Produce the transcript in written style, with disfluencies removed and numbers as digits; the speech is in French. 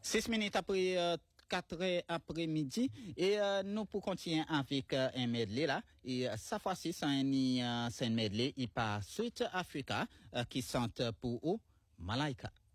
6 minutes après 4 heures après-midi et nous pour continuer avec un medley là et cette fois-ci c'est un medley il part Sweet Africa qui chante pour eux Malaika.